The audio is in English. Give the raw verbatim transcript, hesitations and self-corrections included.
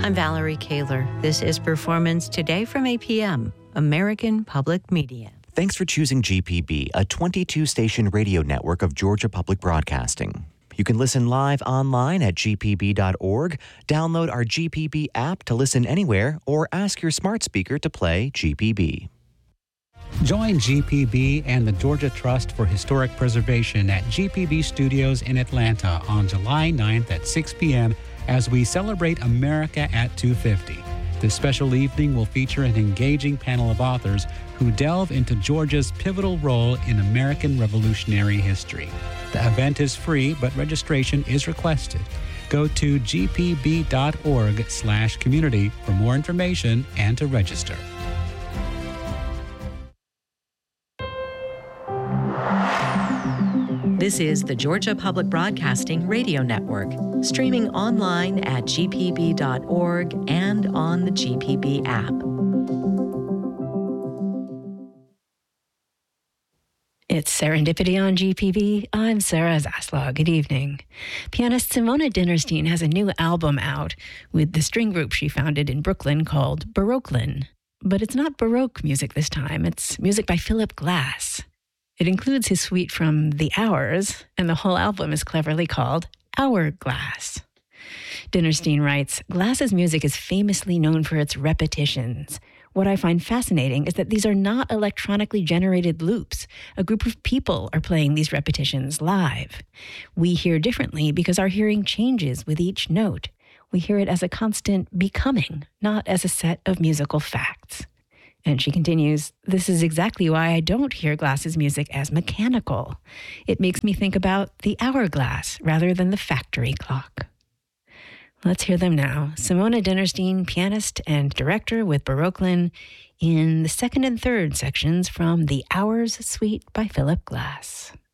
I'm Valerie Kaler. This is Performance Today from A P M, American Public Media. Thanks for choosing G P B, a twenty-two station radio network of Georgia Public Broadcasting. You can listen live online at g p b dot org, download our G P B app to listen anywhere, or ask your smart speaker to play G P B. Join G P B and the Georgia Trust for Historic Preservation at G P B Studios in Atlanta on July ninth at six p.m. as we celebrate America at two fifty. This special evening will feature an engaging panel of authors who delve into Georgia's pivotal role in American Revolutionary history. The event is free, but registration is requested. Go to g p b dot org slash community for more information and to register. This is the Georgia Public Broadcasting Radio Network, streaming online at g p b dot org and on the G P B app. It's Serendipity on G P B. I'm Sarah Zaslaw. Good evening. Pianist Simona Dinnerstein has a new album out with the string group she founded in Brooklyn called Baroquelin. But it's not Baroque music this time. It's music by Philip Glass. It includes his suite from The Hours, and the whole album is cleverly called Hourglass. Dinnerstein writes, Glass's music is famously known for its repetitions. What I find fascinating is that these are not electronically generated loops. A group of people are playing these repetitions live. We hear differently because our hearing changes with each note. We hear it as a constant becoming, not as a set of musical facts. And she continues, this is exactly why I don't hear Glass's music as mechanical. It makes me think about the hourglass rather than the factory clock. Let's hear them now. Simona Dinnerstein, pianist and director with Baroquelin, in the second and third sections from The Hours Suite by Philip Glass.